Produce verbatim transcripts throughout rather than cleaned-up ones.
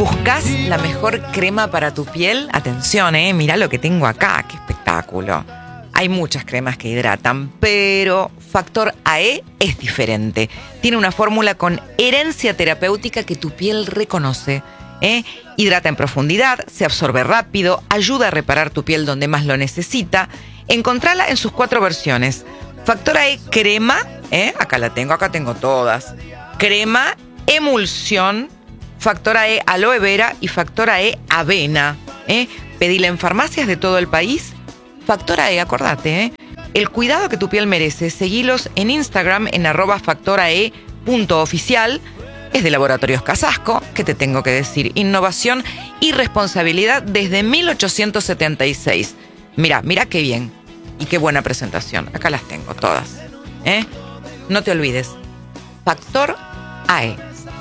¿Buscas la mejor crema para tu piel? Atención, eh, mirá lo que tengo acá, qué espectáculo. Hay muchas cremas que hidratan, pero Factor A E es diferente. Tiene una fórmula con herencia terapéutica que tu piel reconoce. ¿eh? Hidrata en profundidad, se absorbe rápido, ayuda a reparar tu piel donde más lo necesita. Encontrala en sus cuatro versiones. Factor A E crema, ¿eh? acá la tengo, acá tengo todas. Crema, emulsión, Factor A E aloe vera y Factor A E avena. ¿eh? Pedila en farmacias de todo el país. Factor A E, acordate, ¿eh? el cuidado que tu piel merece. Seguilos en Instagram en arroba factorae punto oficial. Es de Laboratorios Casasco, que te tengo que decir. Innovación y responsabilidad desde mil ochocientos setenta y seis. Mirá, mirá qué bien. Y qué buena presentación. Acá las tengo todas. ¿eh? No te olvides. Factor A E.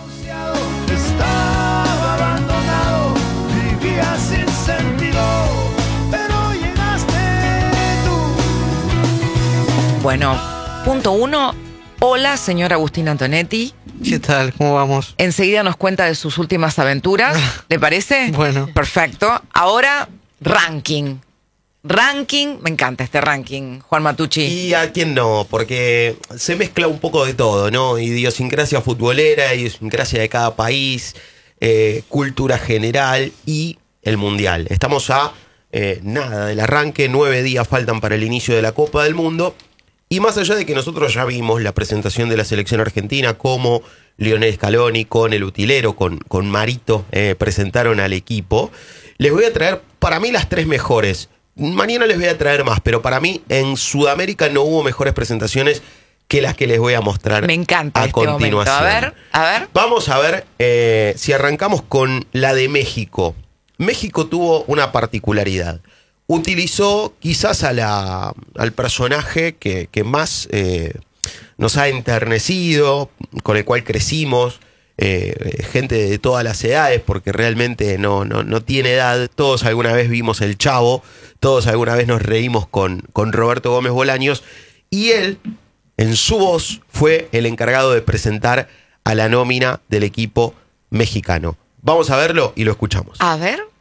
Estaba abandonado, vivía sin sentido, pero llegaste tú. Bueno, punto uno. Hola, señor Agustín Antonetti. ¿Qué tal? ¿Cómo vamos? Enseguida nos cuenta de sus últimas aventuras. ¿Le parece? Bueno. Perfecto. Ahora, ranking. Ranking, me encanta este ranking, Juan Matucci. Y a quién no, porque se mezcla un poco de todo, ¿no? Idiosincrasia futbolera, idiosincrasia de cada país, eh, cultura general y el mundial. Estamos a eh, nada del arranque, nueve días faltan para el inicio de la Copa del Mundo. Y más allá de que nosotros ya vimos la presentación de la selección argentina, como Lionel Scaloni con el utilero, con, con Marito, eh, presentaron al equipo, les voy a traer para mí las tres mejores. Mañana les voy a traer más, pero para mí en Sudamérica no hubo mejores presentaciones que las que les voy a mostrar. Me encanta a este continuación. momento. A ver, a ver. Vamos a ver eh, si arrancamos con la de México. México tuvo una particularidad. Utilizó quizás a la, al personaje que, que más eh, nos ha enternecido, con el cual crecimos. Eh, gente de todas las edades, porque realmente no, no, no tiene edad. Todos alguna vez vimos El Chavo, todos alguna vez nos reímos con, con Roberto Gómez Bolaños, y él, en su voz, fue el encargado de presentar a la nómina del equipo mexicano. Vamos a verlo y lo escuchamos. A ver.